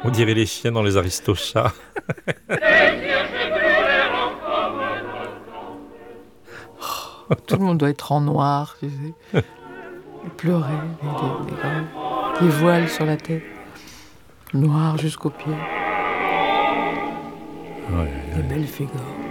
On dirait les chiens dans les Aristochats. Tout le monde doit être en noir, tu sais. Et pleurer, des voiles sur la tête, noir jusqu'aux pieds. Ouais, Des belles figures.